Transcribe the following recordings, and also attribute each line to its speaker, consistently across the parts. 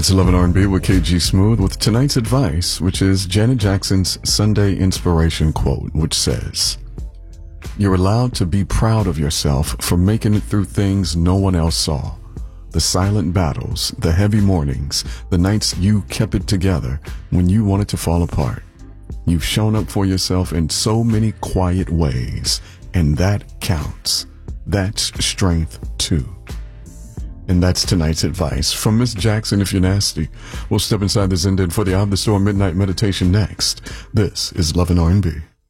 Speaker 1: It's 11 R&B with KG Smooth with tonight's advice, which is Janet Jackson's Sunday inspiration quote, which says, "You're allowed to be proud of yourself for making it through things no one else saw. The silent battles, the heavy mornings, the nights you kept it together when you wanted to fall apart. You've shown up for yourself in so many quiet ways, and that counts. That's strength too." And that's tonight's advice from Miss Jackson. If you're nasty, we'll step inside the Zen Den for the Out of the Store Midnight Meditation next. This is Love and R&B.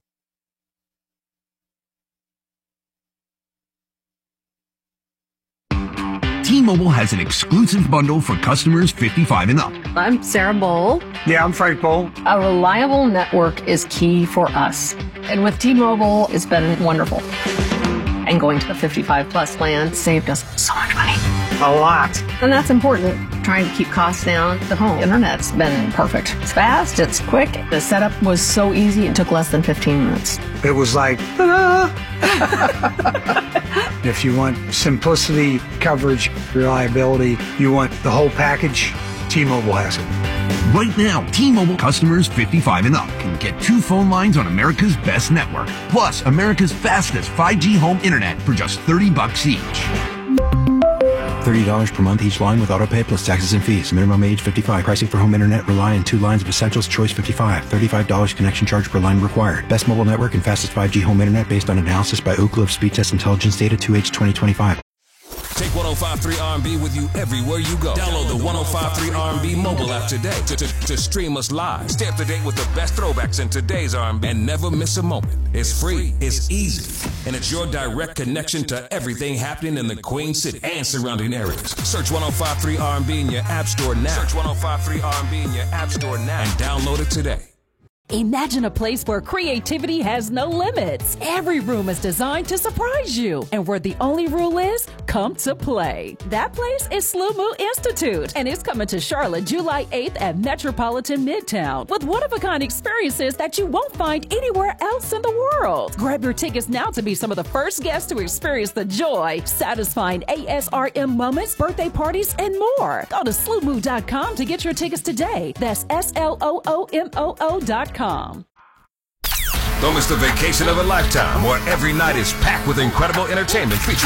Speaker 2: T-Mobile has an exclusive bundle for customers 55 and up.
Speaker 3: I'm Sarah Bowl.
Speaker 4: Yeah, I'm Frank Bowl.
Speaker 3: A reliable network is key for us. And with T-Mobile, it's been wonderful. And going to the 55 plus plan saved us so much money.
Speaker 4: A lot.
Speaker 3: And that's important. Trying to keep costs down. The home internet's been perfect. It's fast, it's quick. The setup was so easy, it took less than 15 minutes.
Speaker 4: It was like, ta-da! If you want simplicity, coverage, reliability, you want the whole package, T-Mobile has it.
Speaker 2: Right now, T-Mobile customers 55 and up can get 2 phone lines on America's best network, plus America's fastest 5G home internet for just $30 each.
Speaker 5: $30 per month each line with autopay plus taxes and fees. Minimum age 55. Pricing for home internet rely on 2 lines of Essentials. Choice 55. $35 connection charge per line required. Best mobile network and fastest 5G home internet based on analysis by Ookla of Speed Test Intelligence data 2H 2025.
Speaker 6: Take 105.3 R&B with you everywhere you go. Download the 105.3 R&B mobile app today to stream us live. Stay up to date with the best throwbacks in today's R&B and never miss a moment. It's free, it's easy, and it's your direct connection to everything happening in the Queen City and surrounding areas. Search 105.3 R&B in your app store now. Search 105.3 R&B in your app store now and download it today.
Speaker 7: Imagine a place where creativity has no limits. Every room is designed to surprise you, and where the only rule is, come to play. That place is Slow Mo Institute, and it's coming to Charlotte July 8th at Metropolitan Midtown with one-of-a-kind experiences that you won't find anywhere else in the world. Grab your tickets now to be some of the first guests to experience the joy, satisfying ASRM moments, birthday parties, and more. Go to slowmoo.com to get your tickets today. That's SLOOMOO.com.
Speaker 6: Don't miss the vacation of a lifetime, where every night is packed with incredible entertainment featuring